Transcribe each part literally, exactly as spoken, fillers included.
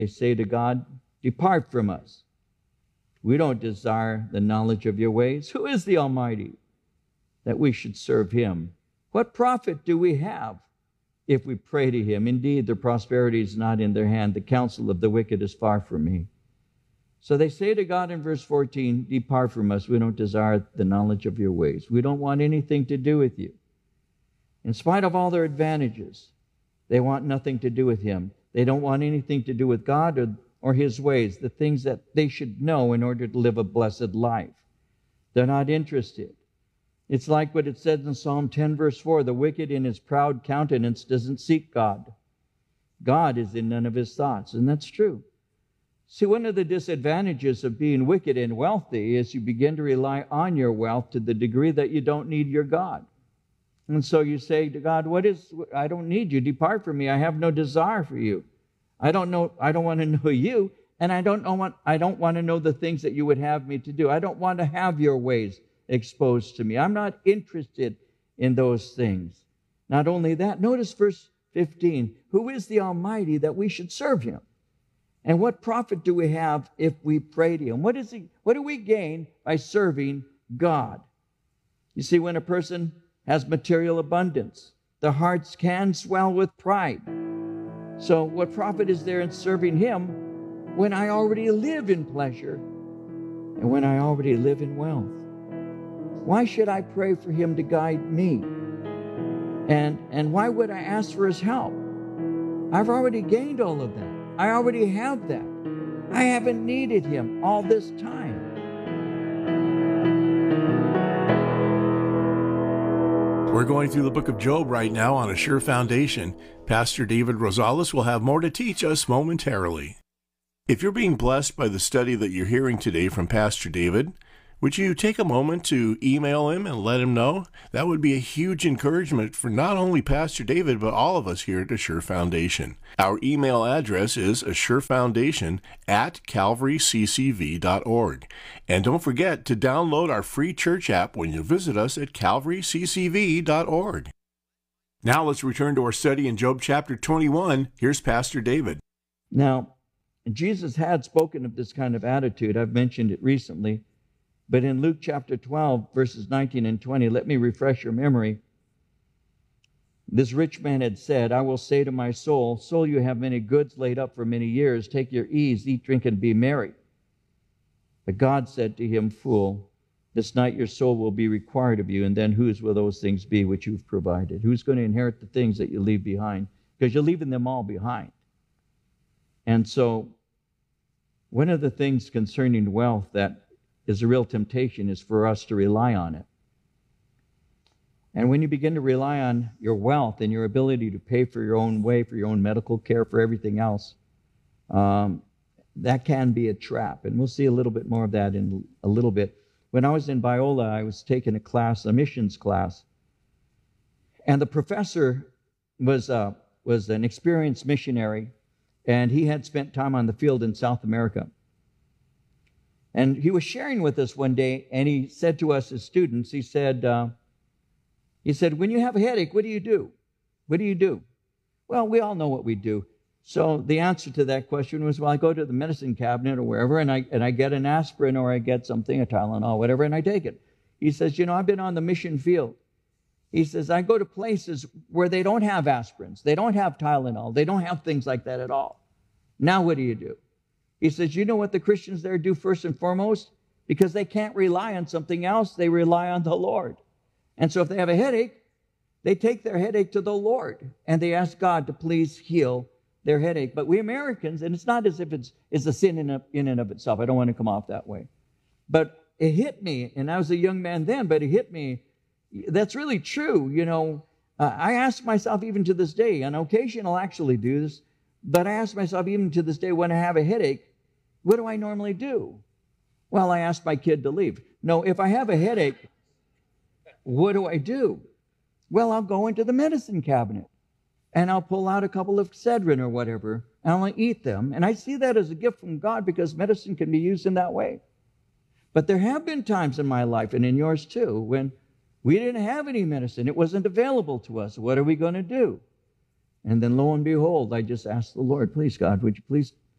they say to God, "Depart from us. We don't desire the knowledge of your ways. Who is the Almighty that we should serve him? What profit do we have if we pray to him? Indeed, their prosperity is not in their hand. The counsel of the wicked is far from me." So they say to God in verse fourteen, "Depart from us. We don't desire the knowledge of your ways. We don't want anything to do with you." In spite of all their advantages, they want nothing to do with him. They don't want anything to do with God or, or his ways, the things that they should know in order to live a blessed life. They're not interested. It's like what it says in Psalm ten, verse four, "The wicked in his proud countenance doesn't seek God. God is in none of his thoughts." And that's true. See, one of the disadvantages of being wicked and wealthy is you begin to rely on your wealth to the degree that you don't need your God. And so you say to God, "What is, I don't need you. Depart from me. I have no desire for you. I don't know, I don't want to know you, and I don't know what, I don't want to know the things that you would have me to do. I don't want to have your ways exposed to me. I'm not interested in those things." Not only that, notice verse fifteen, "Who is the Almighty that we should serve him? And what profit do we have if we pray to him?" What is he, what do we gain by serving God? You see, when a person has material abundance, their hearts can swell with pride. So what profit is there in serving him when I already live in pleasure and when I already live in wealth? Why should I pray for him to guide me? And, and why would I ask for his help? I've already gained all of that. I already have that. I haven't needed him all this time. We're going through the book of Job right now on A Sure Foundation. Pastor David Rosales will have more to teach us momentarily. If you're being blessed by the study that you're hearing today from Pastor David, would you take a moment to email him and let him know? That would be a huge encouragement for not only Pastor David, but all of us here at Assure Foundation. Our email address is assurefoundation at calvary c c v dot org. And don't forget to download our free church app when you visit us at calvary c c v dot org. Now let's return to our study in Job chapter twenty-one. Here's Pastor David. Now, Jesus had spoken of this kind of attitude. I've mentioned it recently. But in Luke chapter twelve, verses nineteen and twenty, let me refresh your memory. This rich man had said, "I will say to my soul, soul, you have many goods laid up for many years. Take your ease, eat, drink, and be merry." But God said to him, "Fool, this night your soul will be required of you, and then whose will those things be which you've provided? Who's going to inherit the things that you leave behind? Because you're leaving them all behind." And so, one of the things concerning wealth that is a real temptation is for us to rely on it. And when you begin to rely on your wealth and your ability to pay for your own way, for your own medical care, for everything else, um, that can be a trap. And we'll see a little bit more of that in a little bit. When I was in Biola, I was taking a class, a missions class, and the professor was, uh, was an experienced missionary, and he had spent time on the field in South America. And he was sharing with us one day, and he said to us as students, he said, uh, he said, "When you have a headache, what do you do? What do you do?" Well, we all know what we do. So the answer to that question was, well, I go to the medicine cabinet or wherever, and I and I get an aspirin or I get something, a Tylenol, whatever, and I take it. He says, "You know, I've been on the mission field." He says, "I go to places where they don't have aspirins, they don't have Tylenol, they don't have things like that at all. Now what do you do?" He says, "You know what the Christians there do first and foremost? Because they can't rely on something else, they rely on the Lord. And so if they have a headache, they take their headache to the Lord, and they ask God to please heal their headache." But we Americans, and it's not as if it's, it's a sin in, a, in and of itself. I don't want to come off that way. But it hit me, and I was a young man then, but it hit me. That's really true. You know, uh, I ask myself even to this day, on occasion I'll actually do this, but I ask myself even to this day when I have a headache, what do I normally do? Well, I ask my kid to leave. No, if I have a headache, what do I do? Well, I'll go into the medicine cabinet, and I'll pull out a couple of Excedrin or whatever, and I'll eat them. And I see that as a gift from God because medicine can be used in that way. But there have been times in my life, and in yours too, when we didn't have any medicine. It wasn't available to us. What are we going to do? And then lo and behold, I just asked the Lord, "Please, God, would you please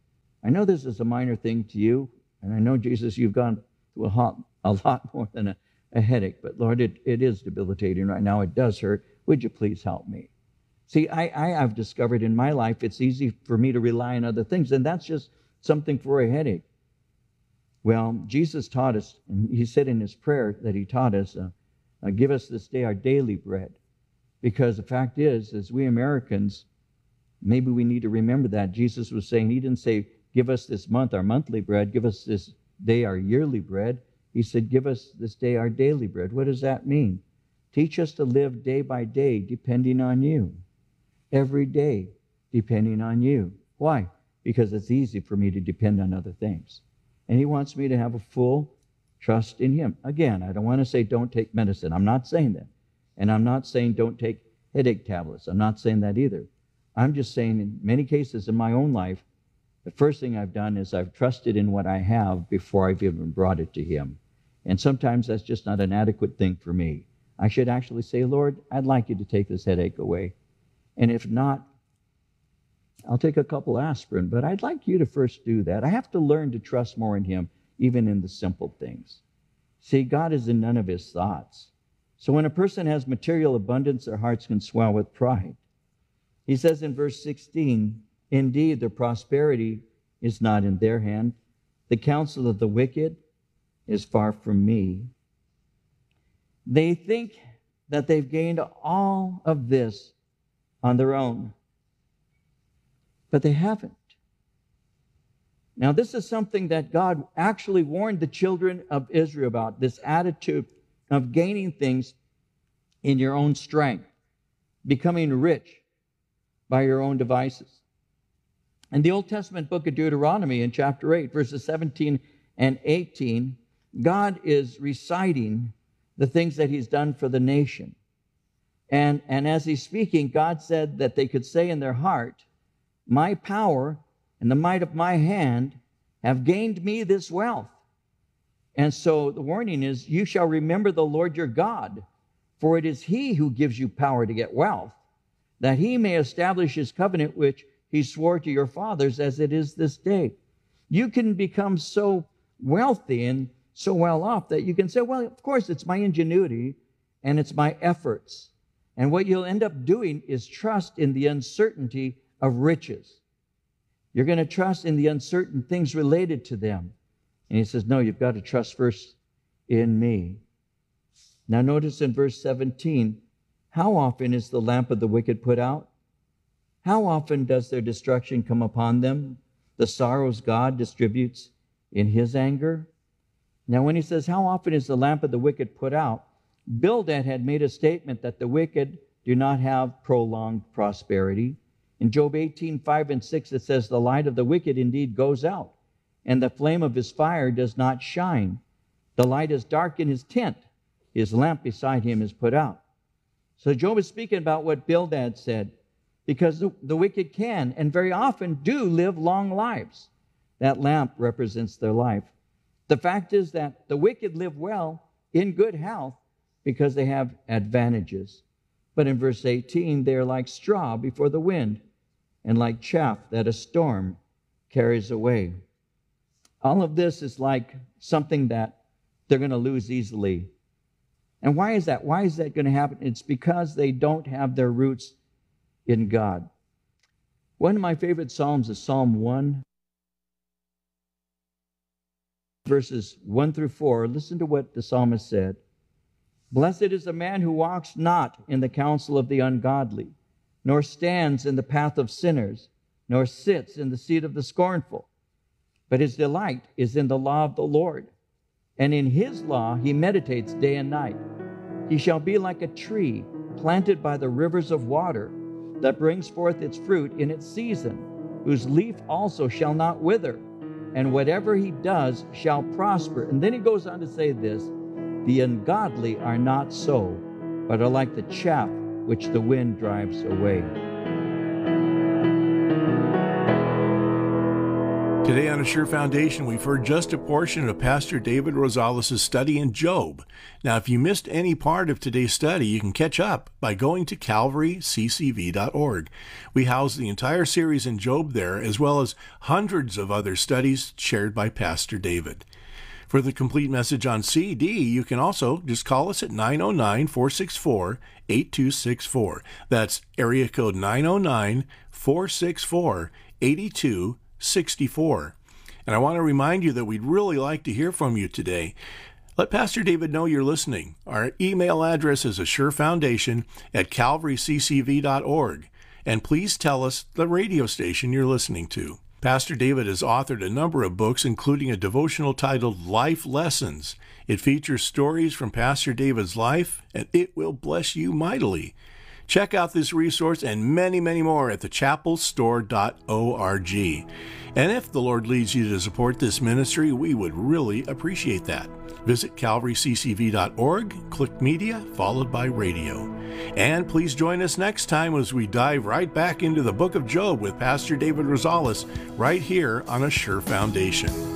I know this is a minor thing to you, and I know, Jesus, you've gone through a, hot, a lot more than a, a headache, but Lord, it, it is debilitating right now. It does hurt. Would you please help me? See, I, I have discovered in my life it's easy for me to rely on other things, and that's just something for a headache. Well, Jesus taught us, and he said in his prayer that he taught us, uh, uh, give us this day our daily bread. Because the fact is, as we Americans, maybe we need to remember that. Jesus was saying, he didn't say, give us this month our monthly bread, give us this day our yearly bread. He said, give us this day our daily bread. What does that mean? Teach us to live day by day depending on you. Every day depending on you. Why? Because it's easy for me to depend on other things. And he wants me to have a full trust in him. Again, I don't want to say don't take medicine. I'm not saying that. And I'm not saying don't take headache tablets. I'm not saying that either. I'm just saying in many cases in my own life, the first thing I've done is I've trusted in what I have before I've even brought it to him. And sometimes that's just not an adequate thing for me. I should actually say, Lord, I'd like you to take this headache away. And if not, I'll take a couple aspirin, but I'd like you to first do that. I have to learn to trust more in him, even in the simple things. See, God is in none of his thoughts. So when a person has material abundance, their hearts can swell with pride. He says in verse sixteen, indeed, their prosperity is not in their hand. The counsel of the wicked is far from me. They think that they've gained all of this on their own, but they haven't. Now, this is something that God actually warned the children of Israel about, this attitude of gaining things in your own strength, becoming rich by your own devices. In the Old Testament book of Deuteronomy, in chapter eight, verses seventeen and eighteen, God is reciting the things that he's done for the nation. And, and as he's speaking, God said that they could say in their heart, my power and the might of my hand have gained me this wealth. And so the warning is, you shall remember the Lord your God, for it is he who gives you power to get wealth, that he may establish his covenant which he swore to your fathers as it is this day. You can become so wealthy and so well off that you can say, well, of course, it's my ingenuity and it's my efforts. And what you'll end up doing is trust in the uncertainty of riches. You're going to trust in the uncertain things related to them. And he says, no, you've got to trust first in me. Now notice in verse seventeen, how often is the lamp of the wicked put out? How often does their destruction come upon them? The sorrows God distributes in his anger? Now when he says, how often is the lamp of the wicked put out? Bildad had made a statement that the wicked do not have prolonged prosperity. In Job eighteen, five and six, it says, the light of the wicked indeed goes out, and the flame of his fire does not shine. The light is dark in his tent. His lamp beside him is put out. So Job is speaking about what Bildad said, because the, the wicked can and very often do live long lives. That lamp represents their life. The fact is that the wicked live well in good health because they have advantages. But in verse eighteen, they are like straw before the wind and like chaff that a storm carries away. All of this is like something that they're going to lose easily. And why is that? Why is that going to happen? It's because they don't have their roots in God. One of my favorite Psalms is Psalm one, verses one through four. Listen to what the psalmist said. Blessed is the man who walks not in the counsel of the ungodly, nor stands in the path of sinners, nor sits in the seat of the scornful. But his delight is in the law of the Lord, and in his law he meditates day and night. He shall be like a tree planted by the rivers of water, that brings forth its fruit in its season, whose leaf also shall not wither, and whatever he does shall prosper. And then he goes on to say this, the ungodly are not so, but are like the chaff which the wind drives away. Today on A Sure Foundation, we've heard just a portion of Pastor David Rosales' study in Job. Now, if you missed any part of today's study, you can catch up by going to calvary c c v dot org. We house the entire series in Job there, as well as hundreds of other studies shared by Pastor David. For the complete message on C D, you can also just call us at nine oh nine, four six four, eight two six four. That's area code nine oh nine, four six four, eight two six four. And I want to remind you that we'd really like to hear from you today. Let Pastor David know you're listening. Our email address is assurefoundation at calvary c c v dot org. And please tell us the radio station you're listening to. Pastor David has authored a number of books, including a devotional titled Life Lessons. It features stories from Pastor David's life, and it will bless you mightily. Check out this resource and many, many more at the chapel store dot org. And if the Lord leads you to support this ministry, we would really appreciate that. Visit calvary c c v dot org, click Media, followed by Radio. And please join us next time as we dive right back into the book of Job with Pastor David Rosales right here on A Sure Foundation.